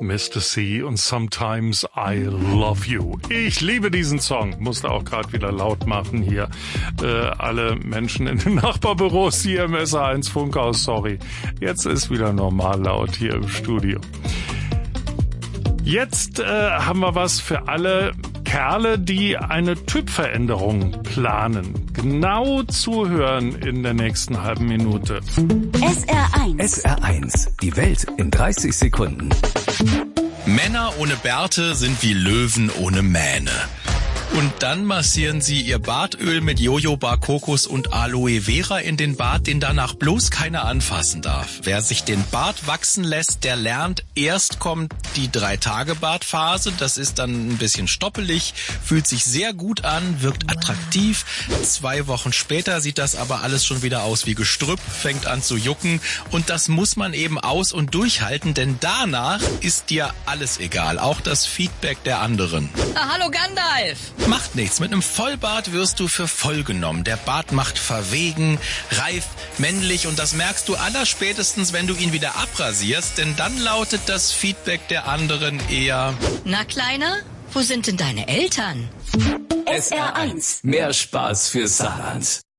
Mr. C und Sometimes I Love You. Ich liebe diesen Song. Musste auch gerade wieder laut machen hier. Alle Menschen in den Nachbarbüros hier im SR1 Funkhaus, sorry. Jetzt ist wieder normal laut hier im Studio. Jetzt haben wir was für alle Kerle, die eine Typveränderung planen. Genau zuhören in der nächsten halben Minute. SR1. SR1. Die Welt in 30 Sekunden. Männer ohne Bärte sind wie Löwen ohne Mähne. Und dann massieren sie ihr Bartöl mit Jojoba, Kokos und Aloe Vera in den Bart, den danach bloß keiner anfassen darf. Wer sich den Bart wachsen lässt, der lernt, erst kommt die 3-Tage-Bartphase, das ist dann ein bisschen stoppelig, fühlt sich sehr gut an, wirkt attraktiv. 2 Wochen später sieht das aber alles schon wieder aus wie Gestrüpp, fängt an zu jucken und das muss man eben aus- und durchhalten, denn danach ist dir alles egal, auch das Feedback der anderen. Hallo Gandalf! Macht nichts, mit einem Vollbart wirst du für voll genommen. Der Bart macht verwegen, reif, männlich und das merkst du allerspätestens, wenn du ihn wieder abrasierst, denn dann lautet das Feedback der anderen eher: Na Kleiner, wo sind denn deine Eltern? SR1. Mehr Spaß für Saarland.